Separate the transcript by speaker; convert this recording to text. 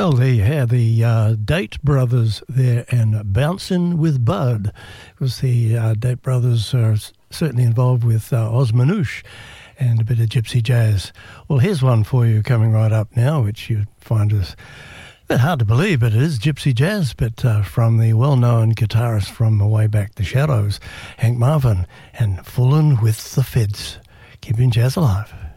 Speaker 1: Well, there you have the Date Brothers there, and Bouncin' with Bud. Because the Date Brothers are certainly involved with Oz Manouche and a bit of gypsy jazz. Well, here's one for you coming right up now, which you find is a bit hard to believe, but it is gypsy jazz, but from the well-known guitarist from way back, The Shadows, Hank Marvin, and Foolin' with the Feds. Keeping jazz alive.